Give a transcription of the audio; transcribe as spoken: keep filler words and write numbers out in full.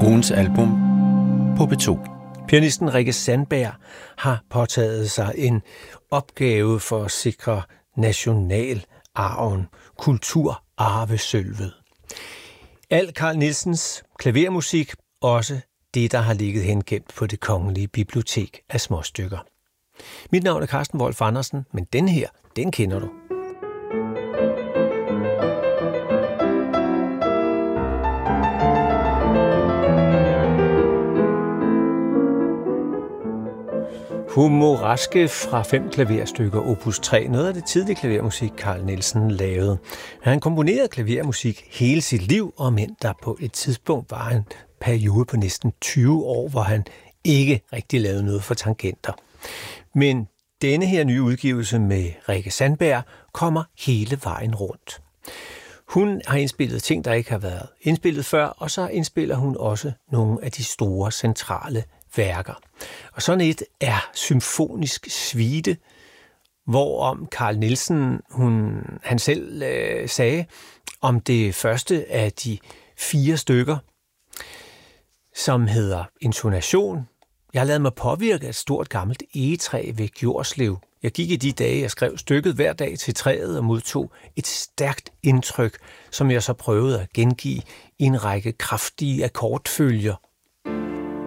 Ugens album på B to. Pianisten Rikke Sandberg har påtaget sig en opgave for at sikre nationalarven, kulturarvesølvet. Al Carl Nielsens klavermusik, også det, der har ligget hengemt på Det Kongelige Bibliotek af småstykker. Mit navn er Carsten Wolf Andersen, men den her, den kender du. Humoraske fra fem klaverstykker, opus tre, noget af det tidlige klavermusik, Carl Nielsen lavede. Han komponerede klavermusik hele sit liv, og men der på et tidspunkt var en periode på næsten tyve år, hvor han ikke rigtig lavede noget for tangenter. Men denne her nye udgivelse med Rikke Sandberg kommer hele vejen rundt. Hun har indspillet ting, der ikke har været indspillet før, og så indspiller hun også nogle af de store centrale værker. Og sådan et er symfonisk suite, hvorom Carl Nielsen, hun, han selv øh, sagde om det første af de fire stykker, som hedder Intonation. Jeg har ladet mig påvirke af et stort gammelt egetræ ved Gjordslev. Jeg gik i de dage, jeg skrev stykket hver dag til træet og modtog et stærkt indtryk, som jeg så prøvede at gengive i en række kraftige akkordfølger